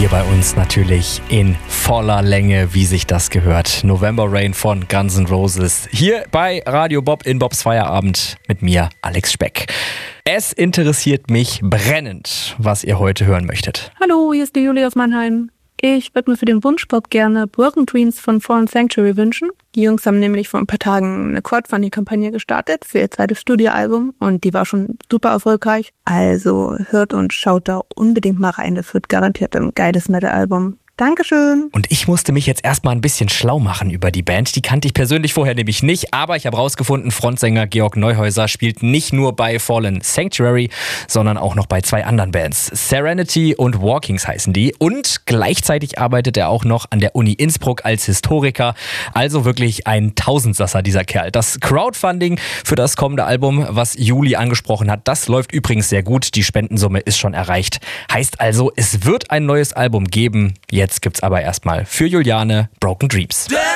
Hier bei uns natürlich in voller Länge, wie sich das gehört. November Rain von Guns N' Roses. Hier bei Radio Bob in Bobs Feierabend mit mir, Alex Speck. Es interessiert mich brennend, was ihr heute hören möchtet. Hallo, hier ist die Julia aus Mannheim. Ich würde mir für den Wunschbob gerne Broken Dreams von Fallen Sanctuary wünschen. Die Jungs haben nämlich vor ein paar Tagen eine Crowdfunding-Kampagne gestartet für ihr zweites Studioalbum und die war schon super erfolgreich. Also hört und schaut da unbedingt mal rein, das wird garantiert ein geiles Metal-Album. Dankeschön. Und ich musste mich jetzt erstmal ein bisschen schlau machen über die Band. Die kannte ich persönlich vorher nämlich nicht, aber ich habe rausgefunden, Frontsänger Georg Neuhäuser spielt nicht nur bei Fallen Sanctuary, sondern auch noch bei 2 anderen Bands. Serenity und Walkings heißen die. Und gleichzeitig arbeitet er auch noch an der Uni Innsbruck als Historiker. Also wirklich ein Tausendsasser, dieser Kerl. Das Crowdfunding für das kommende Album, was Juli angesprochen hat, das läuft übrigens sehr gut. Die Spendensumme ist schon erreicht. Heißt also, es wird ein neues Album geben. Jetzt gibt's aber erstmal für Juliane Broken Dreams.